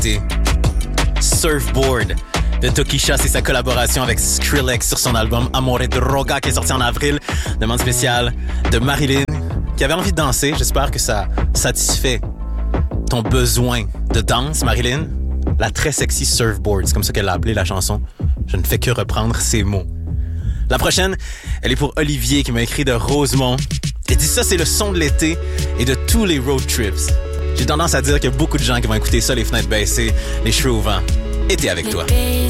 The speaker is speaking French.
été. Surfboard de Tokischa, c'est sa collaboration avec Skrillex sur son album Amore Droga qui est sorti en avril. Demande spéciale de Marilyn qui avait envie de danser. J'espère que ça satisfait ton besoin de danse, Marilyn. La très sexy Surfboard, c'est comme ça qu'elle l'a appelé la chanson. Je ne fais que reprendre ses mots. La prochaine, elle est pour Olivier qui m'a écrit de Rosemont. Il dit ça, c'est le son de l'été et de tous les road trips. J'ai tendance à dire qu'il y a beaucoup de gens qui vont écouter ça, les fenêtres baissées, les cheveux au vent. Été avec toi.